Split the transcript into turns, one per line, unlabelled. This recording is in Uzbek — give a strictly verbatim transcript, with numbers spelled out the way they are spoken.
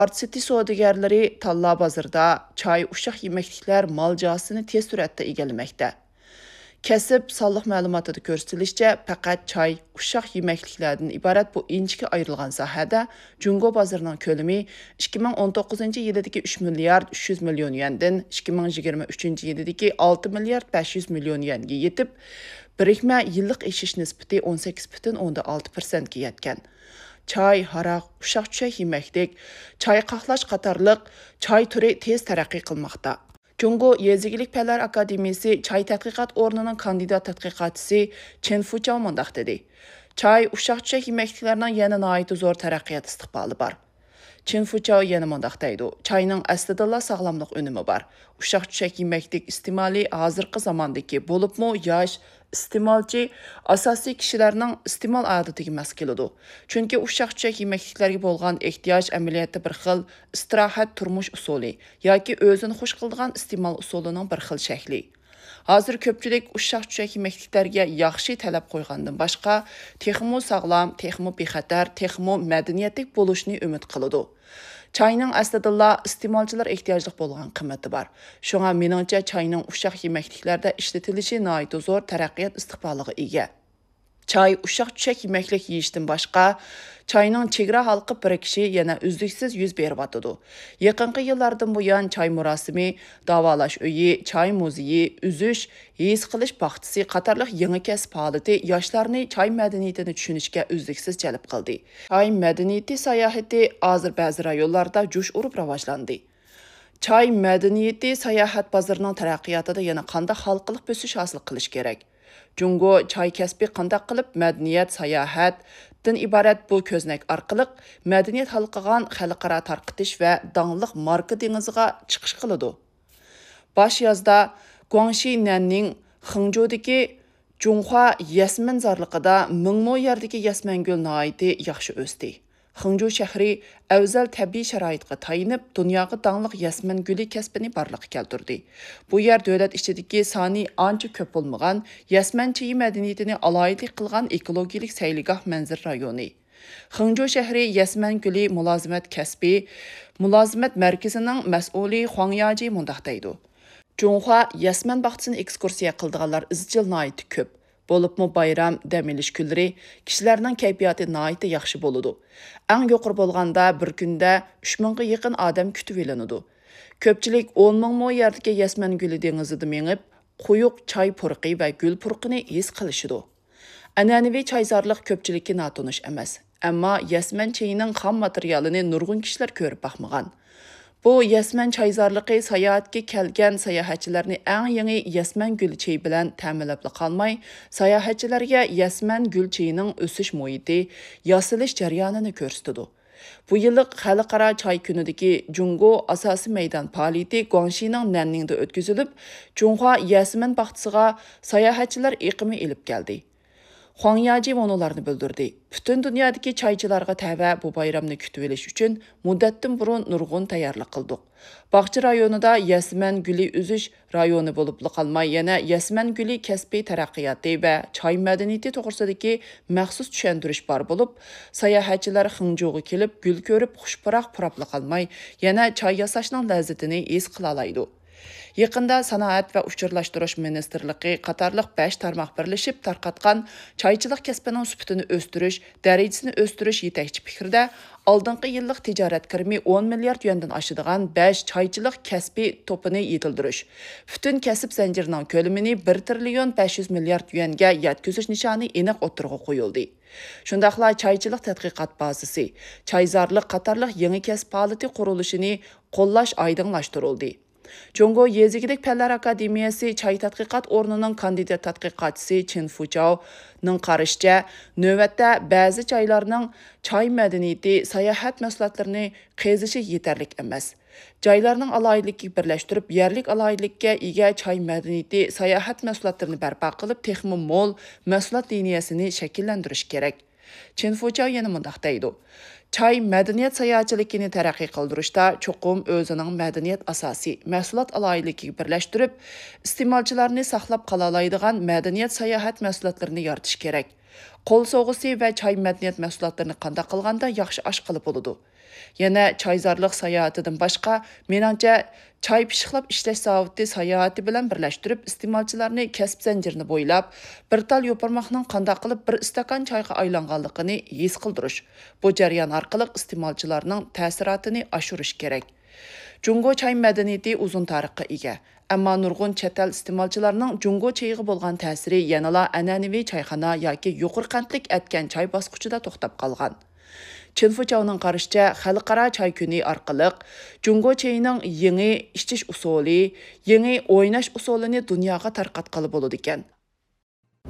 Art City savdogarlari Talla bozorida çay uşaq yeməkliklər malcasını tez sürətdə egallamaqda. Kəsib sonliq məlumatında ko'rsatilishicha, faqat çay uşaq yeməkliklərdən ibarət bu inchikə ayrılған sahədə Jungo bozorining ko'lami ikki ming o'n to'qqizinchi yildagi uch milliard uch yuz million yuandan ikki ming yigirma uchinchi yildagi olti milliard besh yuz million yuanga yetib, birikmə yillik eshish nisbati o'n sakkiz butun o'ndan olti prosentga yetgan. Çay, haraq, uşaq çöçək yeməklik, çay qaxlash qatarlıq çay türü tez tərəqqi qılmaqda. Jungo Yezigilik Pəllər Akademiyası Çay Tədqiqat Ornining kandidat tədqiqatçısı Chen Fuchao mundaq dedi. Çay, uşaq çöçək yeməkliklərinin yana nəhayət zor tərəqqiyat istiqbalı var. Chen Fuchao yana mundaq deydi. Çayning aslida sağlamlıq önümi var. Uşaq çöçək yeməklik istimali hazırkı zamandakı bolubmu yosh iste'molchi asosiy kishilarning iste'mol odatiga mos keladi. Chunki uşaq çöçək yeməkliklarga bo'lgan ehtiyoj amaliyotda bir xil istirohat turmush usuli yoki o'zini xush qiladigan iste'mol usulining bir xil shakli. Hozir ko'pchilik uşaq çöçək yeməkliklarga yaxshi talab qo'ygandan boshqa, texmo sog'lom, texmo bexatar, texmo madaniyatlik bo'lishni umid qiladi. Çayning aslida iste'molchilar ehtiyojli bo'lgan qiymati bor. Shunga meningcha çayning uşaq yeməkliklarda ishlatilishi nihoyat zo'r taraqqiyot istiqboliga ega. Çay uşaq çöçək yeməklik yeyishdan boshqa, çayning chegara halqib birikishi yana uzluksiz yuz beryapti. Yaqinqi yillardan buyon çay murosimi, davolash uyi, çay muzeyi, uzish, his qilish baxtisi qatorliq yangi kasb faoliyati yoshlarni çay madaniyatini tushunishga uzluksiz jalb qildi. Çay madaniyati sayohati hozir ba'zi rayonlarda jo'sh urib rivojlandi. Çay madaniyati sayohat bozorining taraqqiyotida yana qanday xalqiliq bo'sish hosil qilish kerak? Jungo çay kasbi qandaq qilib madaniyat sayohatdan iborat bu ko'znak orqali madaniyat halqigan xalqaro tarqitish va dangliq marka dengiziga chiqish qiladi. Bosh yozda Guangxi Nanning Xinjiudagi Junhua Yasmin zarliqida mingmo yerdagi yasmangul nihoyat yaxshi o'sdi. Xinjiu shahri afzal tabiiy sharoitga tayinib, dunyoga dangliq yasmin guli kasbini barliqqa keltirdi. Bu yer davlat ichidagi soni ancha ko'p bo'lmagan, yasmin chayi madaniyatini alohida qilgan ekologik sayligoh manzar rayoni. Xinjiu shahri yasmin guli mulozimat kasbi mulozimat markazining mas'uli Huang Yaji mundaq deydi. Junhua yasmin baxtisini ekskursiya qildiganlar izchil nihoyat ko'p. Bo'libmi bayram, dam olish kunlari kishilarning kayfiyati nihoyat yaxshi bo'ladi. Eng yuqori bo'lganda bir kunda uch mingga yaqin odam kutib olinadi. Ko'pchilik o'n ming mo yerdagi yasmin guli dengizida mengib, quyuq choy purqi va gul purqini his qilishidi. An'anaviy choyzorlik ko'pchilikka notanish emas, ammo yasmin chayining xom materialini nurg'un kishilar ko'rib baxmagan. Bu yasmin choyzorligi sayohatga kelgan sayohatchilarni eng yangi yasmin gul chayi bilan ta'minlab qolmay, sayohatchilarga yasmin gul chayining o'sish muhiti, yasilish jarayonini ko'rsatadi. Bu yillik xalqaro choy kunidagi Jungo asosiy maydon faoliyati Guangxining Nanningda o'tkazilib, Junhua yasmin baxtisiga sayohatchilar iqimi ilib keldi. Huang Yaji onularni bildirdi. Bütün dünyadaki çaycılarga təvə bu bayramni kütüb elish üçün muddatdan burun nurg'un tayyorlik qildik. Baxçı rayonida yasmin guli uzish rayoni bo'lib qolmay, yana yasmin guli kasbiy taraqqiyoti va choy madaniyati to'g'risidagi maxsus tushuntirish bor bo'lib, sayohatchilar Xinjiuga kelib gul ko'rib xushpuroq purab qolmay, yana choy yasashning lazzatini his qila oladi. Yaqında Sanoat va Uchurlashtirish Ministerligi qatorliq besh tarmoq birlashib tarqatgan choychilik kasbining sifatini o'stirish, darajasini o'stirish yetakchi fikrda oldingi yillik tijorat kirimi o'n milliard yuandan oshadigan besh choychilik kasbi to'pini yetildirish, butun kasb zanjirining ko'lamini bir trillion besh yuz milliard yuanga yetkazish nishoni aniq o'tirg'a qo'yildi. Shundaqla choychilik tadqiqot bazasi, choyzorlik qatorliq yangi kasb faoliyati qurilishini qo'llash oydinlashtirildi. Jungo Yezigilik Pəllər Akademiyası Çay Tədqiqat Ornining kandidat tədqiqatçısı Chen Fuchao ning qarashicha, navbatda ba'zi joylarning choy madaniyati sayohat mahsulotlarini qazishi yetarlik emas. Joylarning alohidligiga birlashtirib, yerlik alohidlikka ega choy madaniyati sayohat mahsulotlarini barpo qilib, texmo mo'l mahsulot liniyasini shakllantirish kerak. Chen Fuchao yana mundaq deydi. Çay madaniyat sayohatchiligini taraqqiy qildirishda cho'qim o'zining madaniyat asosiy mahsulot alohidligiga birlashtirib, iste'molchilarni saqlab qola oladigan madaniyat sayohat mahsulotlarini yaratish kerak. Qo'l sog'isi va choy madaniyat mahsulotlarini qanday qilganda yaxshi osh qilib bo'ladi. Yana çayzarlıq sayohatidan boshqa, meningcha çay pishiqlab ishlash zavodi sayohati bilan birlashtirib, iste'molchilarni kasb zanjirini bo'ylab, bir tal yo'pirmoqning qanday qilib bir istakan choyga aylanganligini his qildirish. Bu jarayon orqali iste'molchilarning ta'sirotini oshirish kerak. Jungo çay madaniyati uzun tarixga ega. Ammo nurg'un chet el iste'molchilarining Jungo chayiga bo'lgan ta'siri yanala an'anaviy choyxona yoki yuqori qandlik atgan choy bosqichida to'xtab qolgan. Chinfuchowning qarashicha, xalqaro choy kuni orqali Jungo chayining yangi ichish usuli, yangi o'ynash usulini dunyoga tarqatqali bo'ladi ekan.